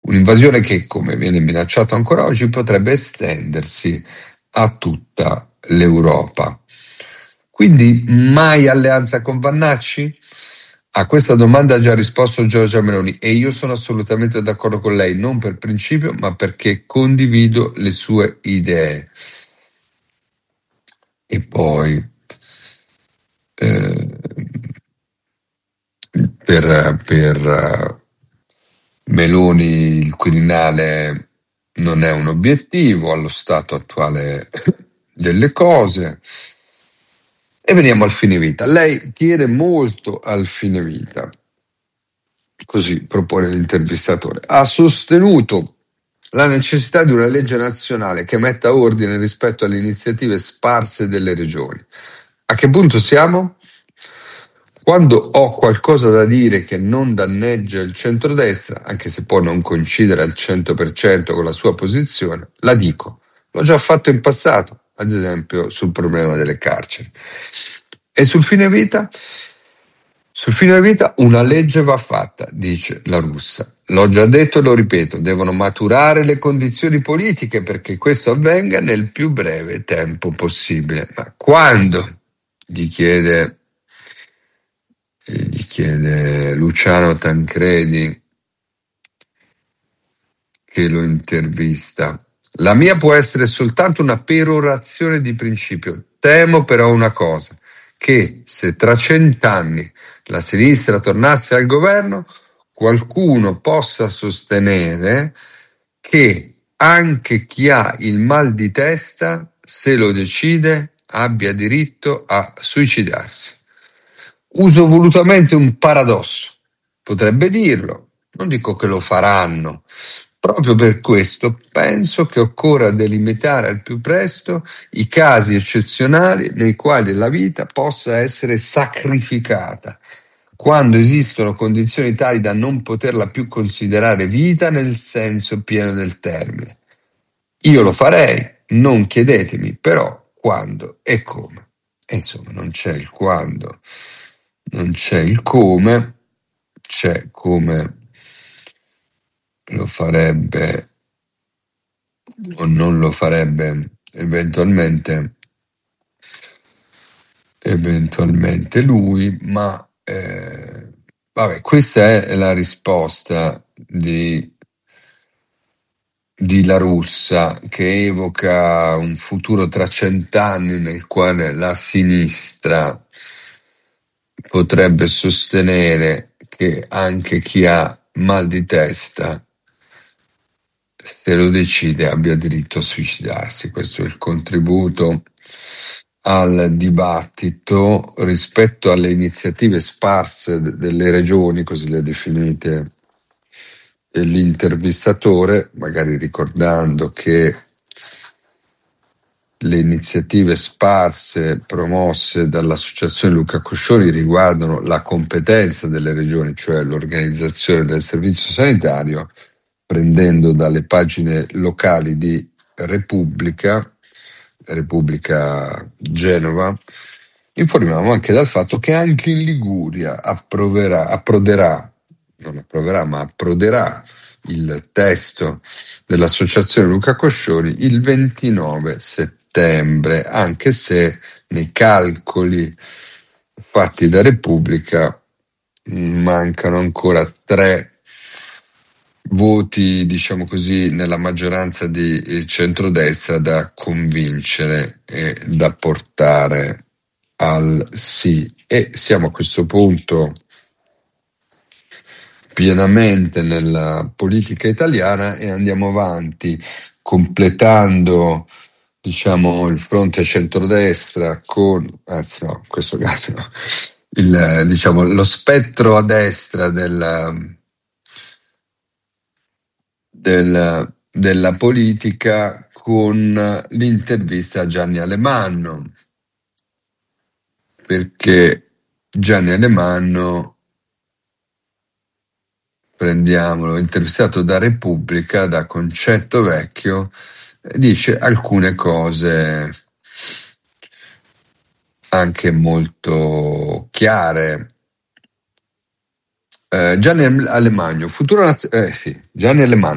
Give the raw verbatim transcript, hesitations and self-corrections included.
Un'invasione che, come viene minacciato ancora oggi, potrebbe estendersi a tutta l'Europa. Quindi mai alleanza con Vannacci? A questa domanda ha già risposto Giorgia Meloni e io sono assolutamente d'accordo con lei, non per principio, ma perché condivido le sue idee. E poi eh, per, per Meloni il Quirinale non è un obiettivo allo stato attuale delle cose. E veniamo al fine vita. Lei tiene molto al fine vita, così propone l'intervistatore. Ha sostenuto la necessità di una legge nazionale che metta ordine rispetto alle iniziative sparse delle regioni. A che punto siamo? Quando ho qualcosa da dire che non danneggia il centrodestra, anche se può non coincidere al cento per cento con la sua posizione, la dico. L'ho già fatto in passato, ad esempio sul problema delle carceri. E sul fine vita? Sul fine vita una legge va fatta, dice la Russa. L'ho già detto e lo ripeto, devono maturare le condizioni politiche perché questo avvenga nel più breve tempo possibile. Ma quando? Gli chiede, gli chiede Luciano Tancredi, che lo intervista. La mia può essere soltanto una perorazione di principio. Temo però una cosa, che se tra cent'anni la sinistra tornasse al governo, qualcuno possa sostenere che anche chi ha il mal di testa, se lo decide, abbia diritto a suicidarsi. Uso volutamente un paradosso. Potrebbe dirlo, non dico che lo faranno. Proprio per questo penso che occorra delimitare al più presto i casi eccezionali nei quali la vita possa essere sacrificata, quando esistono condizioni tali da non poterla più considerare vita nel senso pieno del termine. Io lo farei, non chiedetemi però quando e come. E insomma, non c'è il quando, non c'è il come, c'è come lo farebbe o non lo farebbe eventualmente eventualmente lui, ma eh, vabbè, questa è la risposta di di La Russa, che evoca un futuro tra cent'anni nel quale la sinistra potrebbe sostenere che anche chi ha mal di testa, se lo decide, abbia diritto a suicidarsi. Questo è il contributo al dibattito rispetto alle iniziative sparse delle regioni, così le definite l'intervistatore, magari ricordando che le iniziative sparse promosse dall'associazione Luca Coscioni riguardano la competenza delle regioni, cioè l'organizzazione del servizio sanitario, prendendo dalle pagine locali di Repubblica, Repubblica Genova, informiamo anche dal fatto che anche in Liguria approverà, approderà, non approverà, ma approderà il testo dell'associazione Luca Coscioni il ventinove settembre, anche se nei calcoli fatti da Repubblica mancano ancora tre voti, diciamo così, nella maggioranza di centrodestra da convincere e da portare al sì. E siamo a questo punto pienamente nella politica italiana e andiamo avanti completando, diciamo, il fronte centrodestra con, anzi no, in questo caso no, il, diciamo, lo spettro a destra della, della, della politica con l'intervista a Gianni Alemanno, perché Gianni Alemanno, prendiamolo, intervistato da Repubblica, da Concetto Vecchio, dice alcune cose anche molto chiare. Eh, Gianni Alemanno, futuro naz- eh, sì, Gianni Alemanno